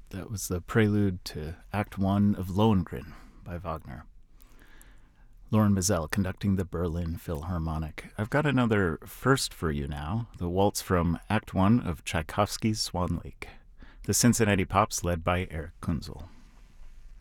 That was the prelude to Act One of Lohengrin by Wagner. Lauren Mazel conducting the Berlin Philharmonic. I've got another first for you now, the waltz from Act One of Tchaikovsky's Swan Lake. The Cincinnati Pops led by Eric Kunzel.